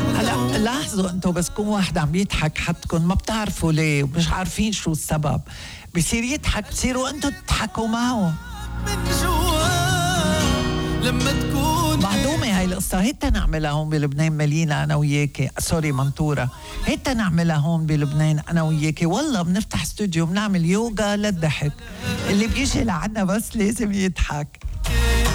هلا لاحظوا انتم بس كون واحد عم يضحك حدكم ما بتعرفوا ليه ومش عارفين شو السبب، بصير يضحك بصيروا انتم تضحكوا معه من جوا لما تكون معدومة. هاي القصة هيتا نعملها هون بلبنان ملينا أنا وياكي، سوري منطورة، هيتا نعملها هون بلبنان أنا وياكي. والله بنفتح استوديو بنعمل يوغا للضحك، اللي بيجي لعنا بس لازم يضحك.